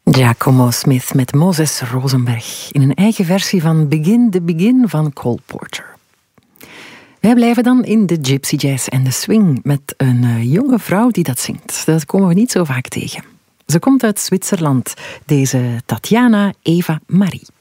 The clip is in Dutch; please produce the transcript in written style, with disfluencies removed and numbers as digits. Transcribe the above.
Giacomo Smith met Moses Rosenberg in een eigen versie van Begin the Begin van Cole Porter. Wij blijven dan in de gypsy jazz en de swing met een jonge vrouw die dat zingt. Dat komen we niet zo vaak tegen. Ze komt uit Zwitserland, deze Tatjana Eva Marie.